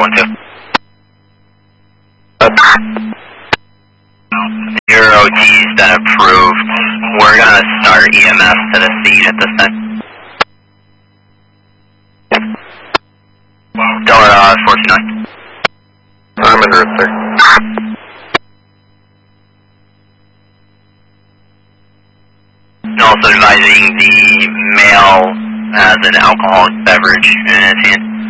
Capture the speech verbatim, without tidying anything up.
one two. Your O T's been approved. We're gonna start E M S to the scene at this time. Delta uh, four two nine. I'm in route, sir. And also advising the male has an alcoholic beverage in his hand.